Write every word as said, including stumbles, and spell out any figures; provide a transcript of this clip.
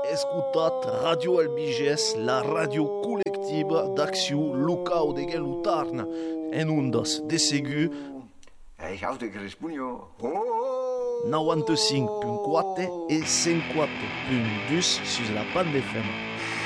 escutat Radio Albiges, la radio collectiva d'acció local de Gelutarna, en ondas de Segu. Hey, gauw de Crispunho. Oh! noventa e cinco ponto quatro e cent quatro ponto dois sur la bande F M.